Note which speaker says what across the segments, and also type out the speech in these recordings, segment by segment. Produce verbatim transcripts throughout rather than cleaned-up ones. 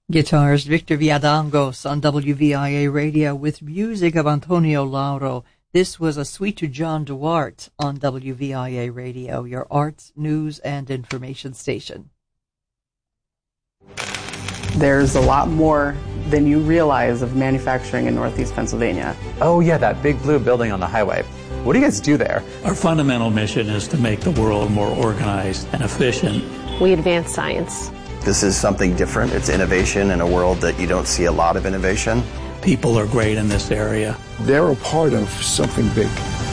Speaker 1: Guitars, Victor Villadangos on W V I A Radio with music of Antonio Lauro. This was a suite to John Duarte on W V I A Radio, your arts, news, and information station.
Speaker 2: There's a lot more than you realize of manufacturing in Northeast Pennsylvania.
Speaker 3: Oh yeah, that big blue building on the highway. What do you guys do there?
Speaker 4: Our fundamental mission is to make the world more organized and efficient.
Speaker 5: We advance science.
Speaker 6: This is something different. It's innovation in a world that you don't see a lot of innovation.
Speaker 4: People are great in this area.
Speaker 7: They're a part of something big.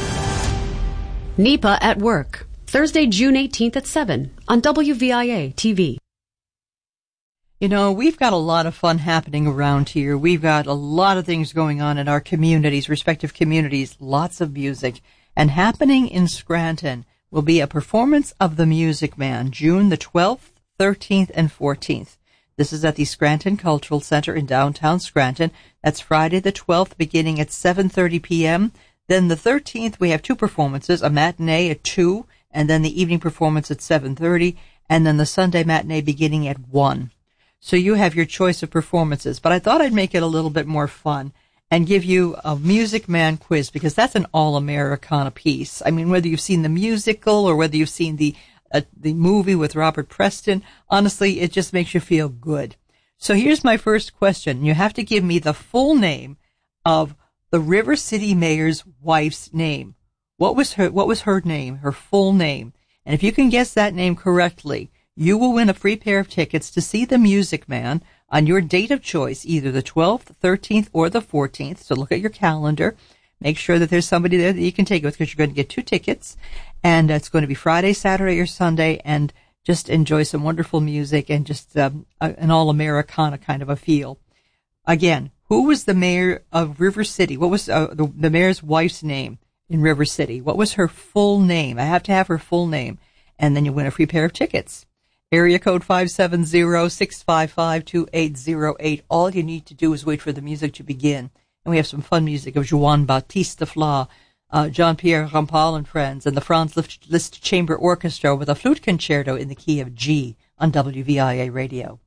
Speaker 8: NEPA at Work, Thursday, June eighteenth at seven on W V I A T V.
Speaker 1: You know, we've got a lot of fun happening around here. We've got a lot of things going on in our communities, respective communities, lots of music. And happening in Scranton will be a performance of The Music Man, June the twelfth, thirteenth, and fourteenth. This is at the Scranton Cultural Center in downtown Scranton. That's Friday the twelfth, beginning at seven thirty p.m. Then the thirteenth, we have two performances, a matinee at two, and then the evening performance at seven thirty, and then the Sunday matinee beginning at one. So you have your choice of performances. But I thought I'd make it a little bit more fun and give you a Music Man quiz, because that's an all-Americana piece. I mean, whether you've seen the musical or whether you've seen the uh, the movie with Robert Preston, honestly, it just makes you feel good. So here's my first question. You have to give me the full name of the River City mayor's wife's name. What was her, what was her name, her full name? And if you can guess that name correctly, you will win a free pair of tickets to see The Music Man on your date of choice, either the twelfth, thirteenth, or the fourteenth. So look at your calendar. Make sure that there's somebody there that you can take it with, because you're going to get two tickets. And it's going to be Friday, Saturday, or Sunday, and just enjoy some wonderful music and just um, a, an all-Americana kind of a feel. Again, who was the mayor of River City? What was uh, the, the mayor's wife's name in River City? What was her full name? I have to have her full name. And then you win a free pair of tickets. Area code five seven zero, six five five, two eight zero eight. All you need to do is wait for the music to begin. And we have some fun music of Juan Bautista Fla, uh, Jean-Pierre Rampal and Friends, and the Franz Liszt Chamber Orchestra with a flute concerto in the key of G on W V I A Radio.